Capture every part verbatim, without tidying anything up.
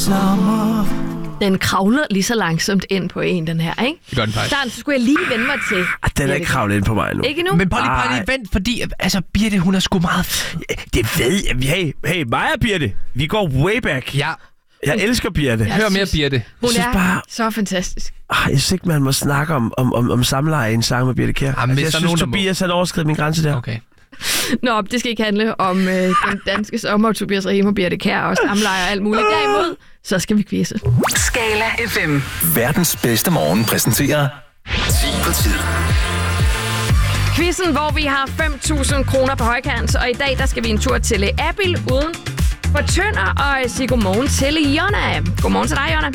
sommer. Den kravler lige så langsomt ind på en, den her, ikke? Det gør den faktisk. Starten, så skulle jeg lige vende mig til. Ah, den er ikke kravlet ind på mig nu. Ikke nu? Men bare lige, bare lige vent, fordi altså, Birte, hun er sgu meget... Det ved jeg. Hey, hey, mig og Birte, vi går way back. Ja, Jeg elsker Birte. Jeg hør mere, synes- Birte. Hun synes er bare- så fantastisk. Ah, jeg synes ikke, man må snakke om, om, om, om samleje i en sang med Birte Kjær. Jamen, Altså, hvis jeg der er synes, nogen, der må. Tobias han overskred min grænse der. Okay. Nå, det skal ikke handle om øh, den danske sommer, Tobias Rahim og Birte Kjær og samleje og alt muligt. Derimod, så skal vi quizze. Skala F M. Verdens bedste morgen præsenterer ti på tid. Quizzen, hvor vi har fem tusind kroner på højkant, og i dag der skal vi en tur til Abil uden for Tønder og sige godmorgen til Jonna. Godmorgen til dig, Jonna.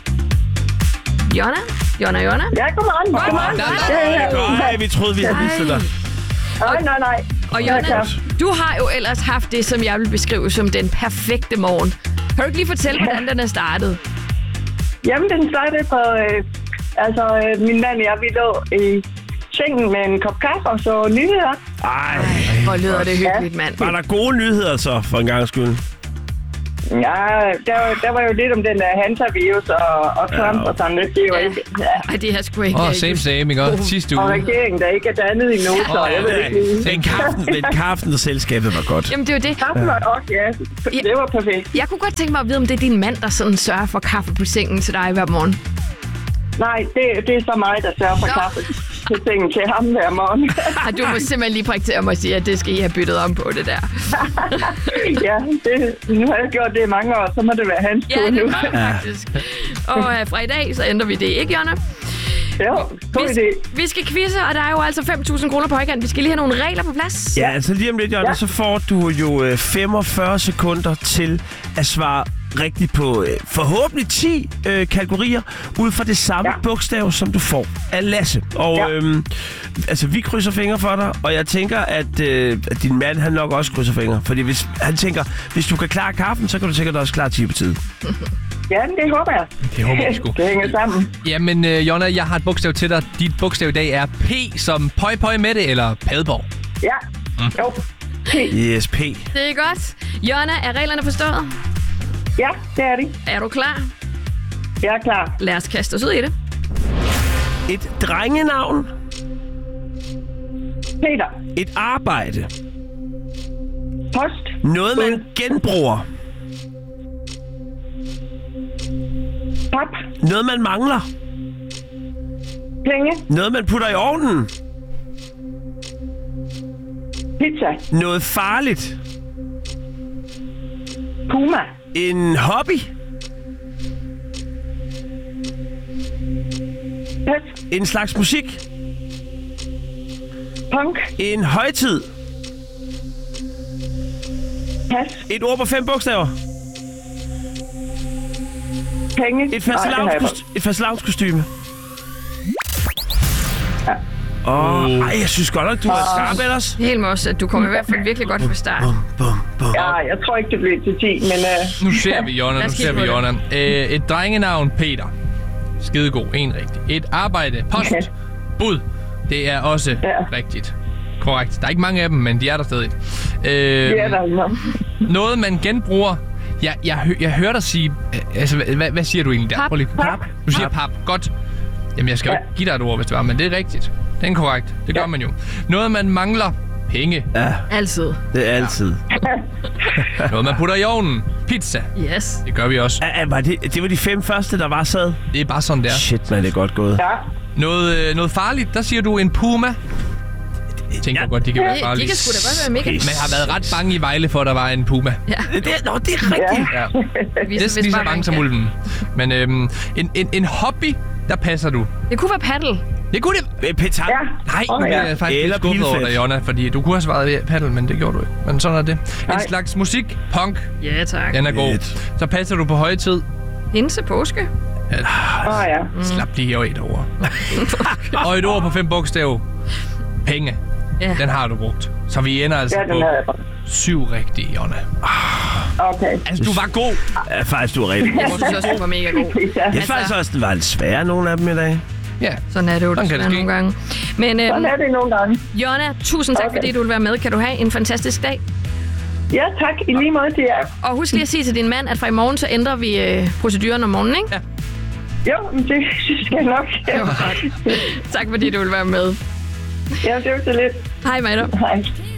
Jonna? Jonna, Jonna? Ja, godmorgen. Godmorgen. Der, Nej, vi troede, vi havde mistet dig. Nej, nej, nej. Og Jonna, du har jo ellers haft det, som jeg vil beskrive som den perfekte morgen. Kan du ikke lige fortælle, hvordan den er startet? Jamen, den startede på... Øh, altså, øh, min mand og jeg, vi lå i sengen med en kop kaffe og så nyheder. Ej, Hvor lyder det hyggeligt, mand. var der gode nyheder så, for en gang skyld? Ja, der, var- der var jo lidt om den der Hansa-virus og, og Trump Ja, og sådan lidt. Det er jo Ja. ikke... Ja. Ej, det her skulle ikke... Åh, oh, same, same, ikke også? Sidste Og uge. regeringen, der ikke er dannet endnu, så Åh, jeg ved ja. ikke lige. Men kaffen, men kaffen og selskabet var godt. Jamen, det er jo det. Kaffen var også, ja. Det var perfekt. Jeg kunne godt tænke mig at vide, om det er din mand, der sådan sørger for kaffe på sengen til dig hver morgen. Nej, det, det er så mig, der sørger for Nå. kaffe til sengen til ham hver morgen. Og du må simpelthen lige prioritere mig og sige, at det skal I have byttet om på, det der. Ja, det, nu har jeg gjort det i mange år, så må det være hans Ja, tur det nu. er det faktisk. Og øh, fra i dag, så ændrer vi det, ikke, Jonna? Jo, god Vi, idé. vi skal quizze, og der er jo altså fem tusind kroner på højkant. Vi skal lige have nogle regler på plads. Ja, altså lige om lidt, Jonna, Ja. så får du jo øh, femogfyrre sekunder til at svare rigtigt på øh, forhåbentlig ti øh, kategorier, ud fra det samme Ja. bogstav, som du får af Lasse. Og Ja. øhm, altså, vi krydser fingre for dig, og jeg tænker, at, øh, at din mand, han nok også krydser fingre. Fordi hvis han tænker, hvis du kan klare kaffen, så kan du sikkert også klare ti på tid. Ja, det håber jeg. Det håber jeg sgu. Det hænger sammen. Jamen, øh, Jonna, jeg har et bogstav til dig. Dit bogstav i dag er P som Pøj Pøj Mette eller Padborg. Ja, jo. Yes, P. Det er godt. Jonna, er reglerne forstået? Ja, det er det. Er du klar? Jeg er klar. Lad os kaste os ud i det. Et drengenavn. Peter. Et arbejde. Post. Noget, man genbruger. Pap. Noget, man mangler. Penge. Noget, man putter i ovnen. Pizza. Noget farligt. Puma. En hobby. Pet. En slags musik. Punk. En højtid. Pas. Et ord på fem bogstaver. Penge. Et Nej, det har jeg fastelavnskost- et fastelavnskostyme. Ja. Åh, oh, ej, jeg synes godt nok, du er skarp ellers. Helt med os, at du kommer i hvert fald virkelig godt fra start. Bum, bum, bum. Ja, jeg tror ikke, det bliver til ti, men... Uh, Nu ser vi, Jonna. Lad Nu os ser kigge vi, på Jonna. Øh, et drengenavn, Peter. Skidegod. En rigtig. Et arbejde. Post. Okay. Bud. Det er også Ja. rigtigt. Korrekt. Der er ikke mange af dem, men de er der stadig. Øh, det er der ikke. noget, man genbruger. Jeg, jeg, hø- jeg hører dig sige... øh, Altså, hvad, hvad siger du egentlig der? Pap. Prøv lige. Pap. Du siger pap. Godt. Jamen, jeg skal jo Ja. ikke give dig et ord, hvis det var, men det er rigtigt. Det er korrekt. Det gør Ja. man jo. Noget, man mangler. Penge. Ja, Altid. det er altid. Noget, man putter i ovnen. Pizza. Yes. Det gør vi også. Ja, var det, det var de fem første, der var sad. Det er bare sådan, der. Shit, man, det er godt gået. Ja. Noget, øh, noget farligt, der siger du en puma. Jeg tænker Ja. godt, de kan være De farlige. kan sgu da godt være mega... Man har været ret bange i Vejle for, at der var en puma. Ja, Det, det, nå, det er rigtigt. Ja. vi Det er lige så bange som ulven. Men øhm, en, en, en hobby, der passer du. Det kunne være paddle. Det kunne det... Ja. Petar. Ja. Nej, Åh, nu ja. er jeg faktisk Eller lidt skuffet over pilfedt. dig, Jonna, fordi du kunne have svaret ved paddle, men det gjorde du ikke. Men sådan er det. En Nej. slags musik, punk, Ja, tak. den er god. Fedt. Så passer du på højtid. Pinse påske. Åh, oh, ja. Slap lige over et ord. Og et ord på fem bogstaver. Penge. Ja. Den har du brugt. Så vi ender altså Ja, den på havde jeg bare. syv rigtige, Jonna. Okay. Altså, du var god. Ja, faktisk, du er rigtig. Jeg synes også, du var mega god. Ja. Jeg faktisk også, den var lidt svær, nogle af dem i dag. Ja. Sådan er det jo Sådan kan det desværre ske. nogle gange. Men Sådan øhm, er det nogle gange. Jonna, tusind tak, Okay. fordi du vil være med. Kan du have en fantastisk dag? Ja, tak. I lige måde til jer. Og husk lige at sige til din mand, at fra i morgen, så ændrer vi øh, proceduren om morgenen, ikke? Ja. Jo, det skal jeg nok. Tak fordi du vil være med. Ja, det var så lidt. Hej med dig. Hej.